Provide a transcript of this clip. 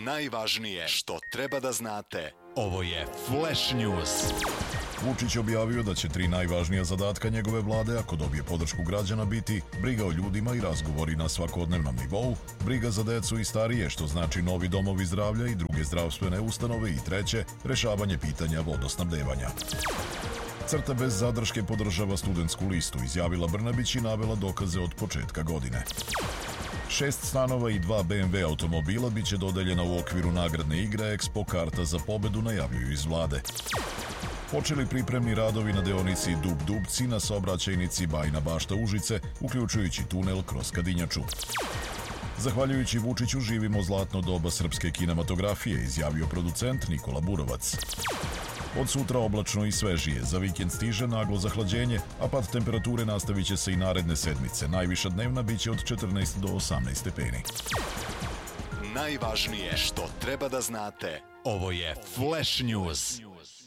Najvažnije što treba da znate. Ovo je Flash News. Vučić objavio da će 3 najvažnija zadatka njegove vlade, ako dobije podršku građana, biti briga o ljudima i razgovori na svakodnevnom nivou, briga za decu i starije, što znači novi domovi zdravlja i druge zdravstvene ustanove, i treće, rešavanje pitanja vodosnabdevanja. Crta bez zadrške podržava studentsku listu, izjavila Brnabić i navela dokaze od početka godine. 6 stanova i 2 BMW automobila biće dodeljena u okviru nagradne igre Expo Karta za pobedu, najavljuju iz vlade. Počeli pripremni radovi na deonici Dub-Dubci na saobraćajnici Bajina Bašta-Užice, uključujući tunel kroz Kadinjaču. Zahvaljujući Vučiću živimo zlatno doba srpske kinematografije, izjavio producent Nikola Burovac. Od sutra oblačno i svežije, za vikend stiže naglo zahlađenje, a pad temperature nastavit će se i naredne sedmice. Najviša dnevna biće od 14 do 18 stepeni. Najvažnije što treba da znate. Ovo je Flash News.